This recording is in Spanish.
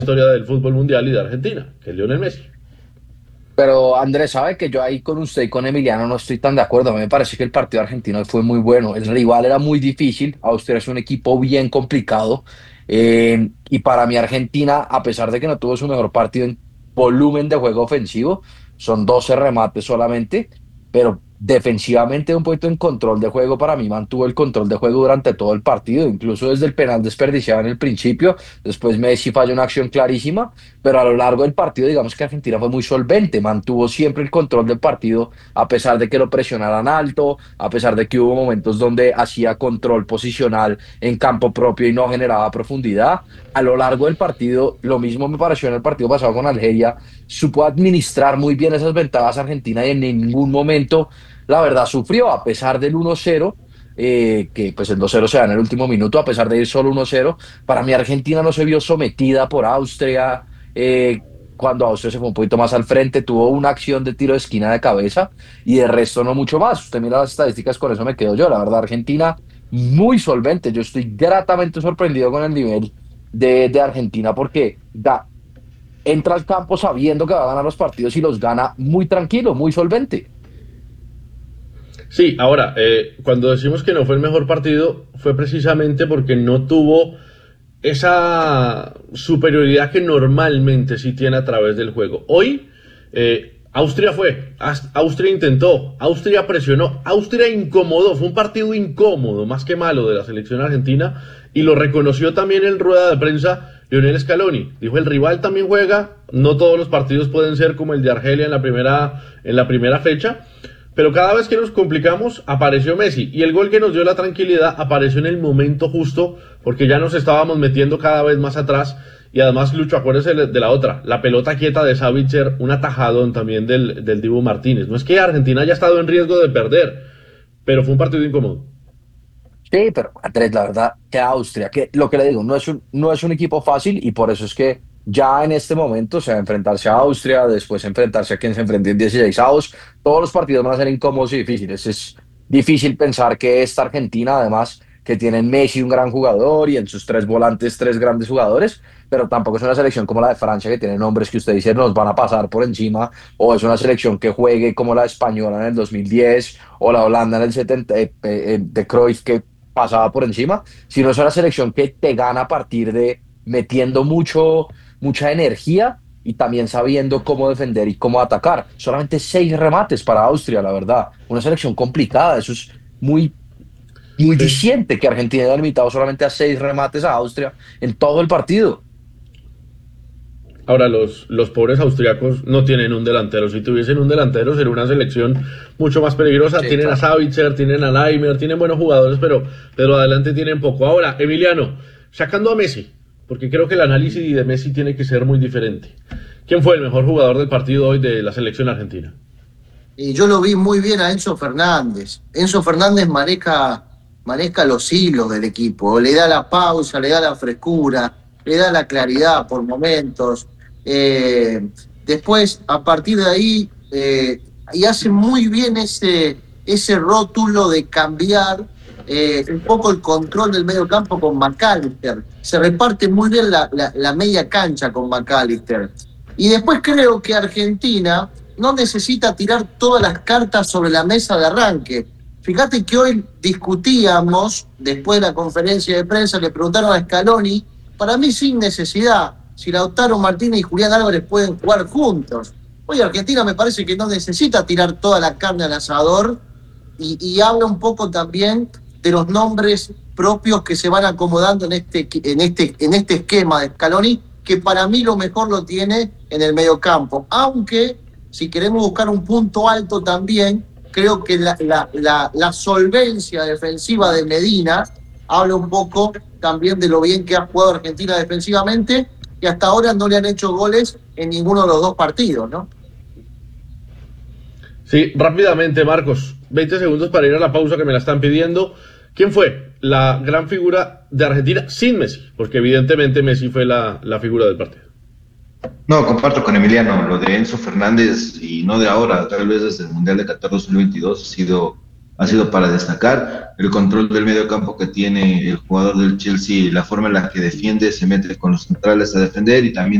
historia del fútbol mundial y de Argentina, que es Lionel Messi. Pero Andrés, sabe que yo ahí con usted y con Emiliano no estoy tan de acuerdo. A mí me parece que el partido argentino fue muy bueno. El rival era muy difícil. Austria es un equipo bien complicado. Y para mí Argentina, a pesar de que no tuvo su mejor partido en volumen de juego ofensivo, son 12 remates solamente, pero defensivamente un poquito en control de juego. Para mí mantuvo el control de juego durante todo el partido, incluso desde el penal desperdiciado en el principio. Después Messi falló una acción clarísima, pero a lo largo del partido, digamos que Argentina fue muy solvente, mantuvo siempre el control del partido, a pesar de que lo presionaran alto, a pesar de que hubo momentos donde hacía control posicional en campo propio y no generaba profundidad. A lo largo del partido, lo mismo me pareció en el partido pasado con Algeria, supo administrar muy bien esas ventajas Argentina y en ningún momento, la verdad, sufrió, a pesar del 1-0. Que pues el 2-0 se da en el último minuto, a pesar de ir solo 1-0. Para mí Argentina no se vio sometida por Austria. Cuando Austria se fue un poquito más al frente, tuvo una acción de tiro de esquina de cabeza y de resto no mucho más. Usted mira las estadísticas, con eso me quedo yo. La verdad, Argentina muy solvente. Yo estoy gratamente sorprendido con el nivel de Argentina porque entra al campo sabiendo que va a ganar los partidos y los gana muy tranquilo, muy solvente. Sí, ahora, cuando decimos que no fue el mejor partido, fue precisamente porque no tuvo esa superioridad que normalmente sí tiene a través del juego. Hoy, Austria fue, Austria intentó, Austria presionó, Austria incomodó, fue un partido incómodo, más que malo de la selección argentina, y lo reconoció también en rueda de prensa Lionel Scaloni. Dijo, el rival también juega, no todos los partidos pueden ser como el de Argelia en la primera fecha, pero cada vez que nos complicamos, apareció Messi. Y el gol que nos dio la tranquilidad apareció en el momento justo, porque ya nos estábamos metiendo cada vez más atrás. Y además, Lucho, acuérdese de la otra, la pelota quieta de Savitzer, un atajadón también del Dibu Martínez. No es que Argentina haya estado en riesgo de perder, pero fue un partido incómodo. Sí, pero Andrés, la verdad que Austria, que lo que le digo, no es un equipo fácil y por eso es que ya en este momento, o sea, enfrentarse a Austria, después enfrentarse a quien se enfrente en 16avos, todos los partidos van a ser incómodos y difíciles. Es difícil pensar que esta Argentina, además, que tiene en Messi un gran jugador y en sus tres volantes tres grandes jugadores, pero tampoco es una selección como la de Francia que tiene nombres que usted dice nos van a pasar por encima, o es una selección que juegue como la española en el 2010 o la Holanda en el 70 de Cruyff que pasaba por encima, sino es una selección que te gana a partir de metiendo mucha energía y también sabiendo cómo defender y cómo atacar. Solamente 6 remates para Austria, la verdad. Una selección complicada, eso es muy Sí. diciente que Argentina haya limitado solamente a 6 remates a Austria en todo el partido. Ahora, los pobres austriacos no tienen un delantero. Si tuviesen un delantero, sería una selección mucho más peligrosa. Sí, Tienen a claro. Savitzer, tienen a Leimer, tienen buenos jugadores, pero adelante tienen poco. Ahora, Emiliano, sacando a Messi, porque creo que el análisis de Messi tiene que ser muy diferente. ¿Quién fue el mejor jugador del partido hoy de la selección argentina? Y yo lo vi muy bien a Enzo Fernández. Enzo Fernández maneja los hilos del equipo, le da la pausa, le da la frescura, le da la claridad por momentos. Después, a partir de ahí, y hace muy bien ese rótulo de cambiar un poco el control del medio campo con McAllister. Se reparte muy bien la media cancha con McAllister. Y después creo que Argentina no necesita tirar todas las cartas sobre la mesa de arranque. Fíjate que hoy discutíamos, después de la conferencia de prensa, le preguntaron a Scaloni, para mí sin necesidad, si Lautaro Martínez y Julián Álvarez pueden jugar juntos. Hoy Argentina me parece que no necesita tirar toda la carne al asador y habla un poco también de los nombres propios que se van acomodando en este esquema de Scaloni, que para mí lo mejor lo tiene en el mediocampo. Aunque, si queremos buscar un punto alto también, creo que la solvencia defensiva de Medina habla un poco también de lo bien que ha jugado Argentina defensivamente, y hasta ahora no le han hecho goles en ninguno de los dos partidos, ¿no? Sí, rápidamente, Marcos. 20 segundos para ir a la pausa que me la están pidiendo. ¿Quién fue la gran figura de Argentina sin Messi? Porque evidentemente Messi fue la figura del partido. No, comparto con Emiliano, lo de Enzo Fernández y no de ahora, tal vez desde el Mundial de Qatar 2022 ha sido ha sido para destacar. El control del medio campo que tiene el jugador del Chelsea, la forma en la que defiende, se mete con los centrales a defender y también